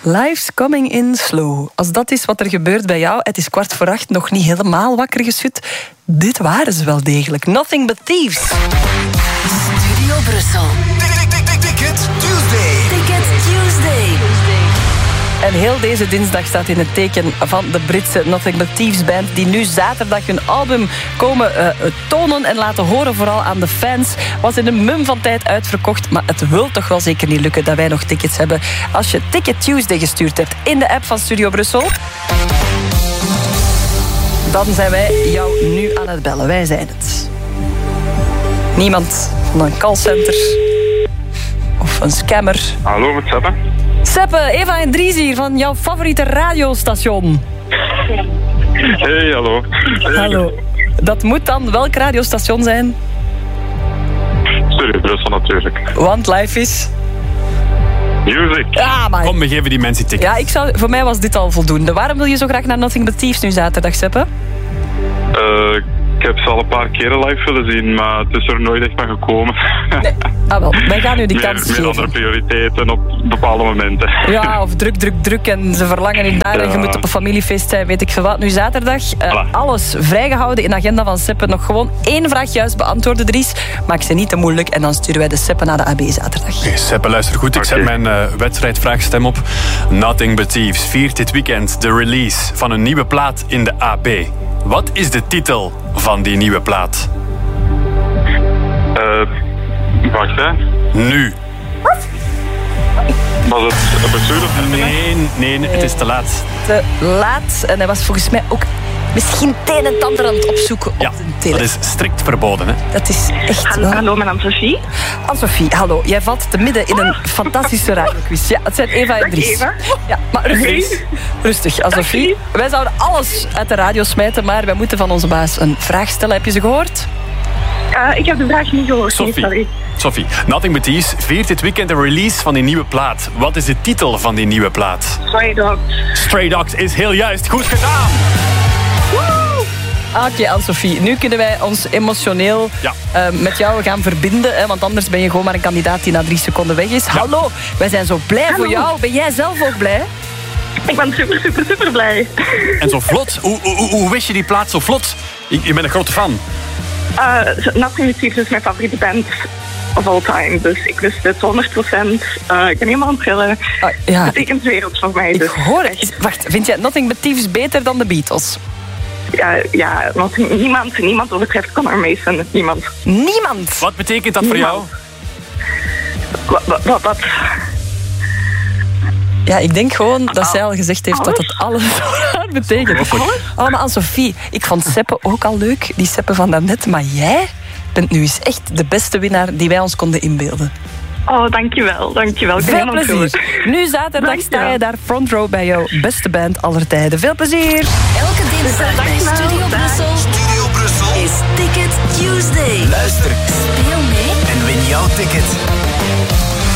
Life's coming in slow. Als dat is wat er gebeurt bij jou, het is 7:15, nog niet helemaal wakker geschud. Dit waren ze wel degelijk. Nothing but thieves. Studio Brussel. Ticket Tuesday. Ticket Tuesday. En heel deze dinsdag staat in het teken van de Britse Nothing But Thieves band, die nu zaterdag hun album komen tonen en laten horen, vooral aan de fans. Was in een mum van tijd uitverkocht, maar het wil toch wel zeker niet lukken dat wij nog tickets hebben. Als je Ticket Tuesday gestuurd hebt in de app van Studio Brussel, dan zijn wij jou nu aan het bellen. Wij zijn het. Niemand van een callcenter of een scammer. Hallo, met Seppe. Seppe, Eva en Dries hier van jouw favoriete radiostation. Hey, hallo. Hallo. Dat moet dan welk radiostation zijn? Studio Brussel natuurlijk. Want live is... Music. Ja, maar... Kom, we geven die mensen tickets. Ja, voor mij was dit al voldoende. Waarom wil je zo graag naar Nothing But Thieves nu zaterdag, Seppe? Ik heb ze al een paar keren live willen zien, maar het is er nooit echt van gekomen. Nee. Ah wel, wij gaan u die kans meer geven. andere prioriteiten op bepaalde momenten. Ja, of druk en ze verlangen in daar en je moet op een familiefeest zijn, weet ik veel wat. Nu zaterdag, alles vrijgehouden in de agenda van Seppe. Nog gewoon 1 vraag juist beantwoorden, Dries. Maak ze niet te moeilijk en dan sturen wij de Seppe naar de AB zaterdag. Okay, Seppe, luister goed. Ik zet mijn wedstrijdvraagstem op. Nothing But Thieves viert dit weekend de release van een nieuwe plaat in de AB. Wat is de titel van die nieuwe plaat? Wacht, hè. Nu. Was het een bestuurder? Nee, het is te laat. Te laat. En hij was volgens mij ook misschien het een en het ander aan het opzoeken op de telefoon. Dat is strikt verboden, hè? Dat is echt... Hallo, mijn naam is Sophie. Anne-Sophie, hallo. Jij valt te midden in een fantastische radioquiz. Ja, het zijn Eva en Dries. Eva. Ja, maar rustig, Anne-Sophie. Wij zouden alles uit de radio smijten, maar wij moeten van onze baas een vraag stellen. Heb je ze gehoord? Ik heb de vraag niet gehoord. Sophie, Nothing But Thieves viert dit weekend de release van die nieuwe plaat. Wat is de titel van die nieuwe plaat? Stray Dogs. Stray Dogs is heel juist. Goed gedaan! Oké, Anne-Sophie. Nu kunnen wij ons emotioneel met jou gaan verbinden. Hè, want anders ben je gewoon maar een kandidaat die na 3 seconden weg is. Ja. Hallo, wij zijn zo blij voor jou. Ben jij zelf ook blij? Ik ben super blij. En zo vlot? Hoe wist je die plaat zo vlot? Je bent een grote fan. Nothing But Thieves is mijn favoriete band of all time. Dus ik wist het 100%. Ik ben helemaal aan het trillen. Het betekent de wereld voor mij. Dus. Ik hoor het. Wacht, vind jij Nothing But Thieves beter dan de Beatles? Ja, niemand overtreft Conor Mason. Niemand. Wat betekent dat voor jou? Wat? Ja, ik denk gewoon dat zij al gezegd heeft dat het alles betekent. Oh, maar Anne-Sophie, ik vond Seppe ook al leuk. Die Seppe van daarnet. Maar jij bent nu eens echt de beste winnaar die wij ons konden inbeelden. Oh, dankjewel. Veel plezier. Nu zaterdag sta je daar front row bij jouw beste band aller tijden. Veel plezier. Elke dinsdag bij Studio Brussel. Studio Brussel is Ticket Tuesday. Luister, speel mee en win jouw ticket.